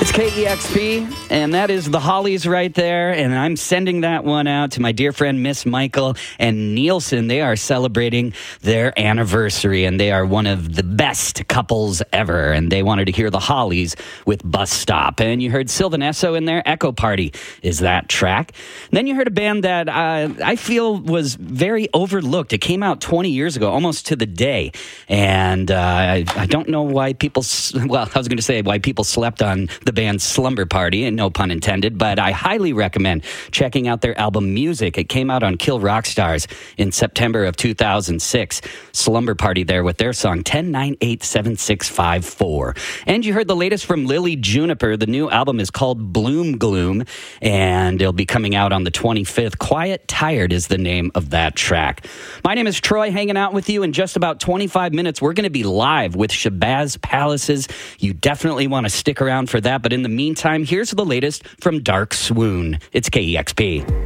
It's KEXP, and that is the Hollies right there, and I'm sending that one out to my dear friend Miss Michael and Nielsen. They are celebrating their anniversary, and they are one of the best couples ever, and they wanted to hear the Hollies with Bus Stop. And you heard Sylvan Esso in there. Echo Party is that track. And then you heard a band that I feel was very overlooked. It came out 20 years ago, almost to the day, and I don't know why people, well, I was going to say why people slept on the band Slumber Party, and no pun intended, but I highly recommend checking out their album Music. It came out on Kill Rock Stars in September of 2006. Slumber Party there with their song 10987654. And you heard the latest from Lily Juniper. The new album is called Bloom Gloom, and it'll be coming out on the 25th. Quiet Tired is the name of that track. My name is Troy, hanging out with you. In just about 25 minutes, we're going to be live with Shabazz Palaces. You definitely want to stick around for that. But in the meantime, here's the latest from Dark Swoon. It's KEXP.